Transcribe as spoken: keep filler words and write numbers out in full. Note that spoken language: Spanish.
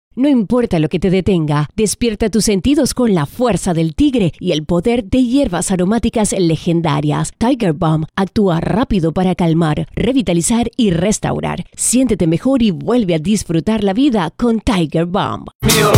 No importa lo que te detenga, despierta tus sentidos con la fuerza del tigre y el poder de hierbas aromáticas legendarias. Tiger Balm actúa rápido para calmar, revitalizar y restaurar. Siéntete mejor y vuelve a disfrutar la vida con Tiger Balm. Mío